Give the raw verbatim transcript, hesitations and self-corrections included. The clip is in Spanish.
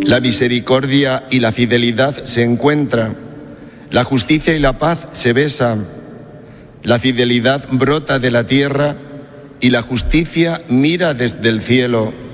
La misericordia y la fidelidad se encuentran, la justicia y la paz se besan, la fidelidad brota de la tierra y la justicia mira desde el cielo.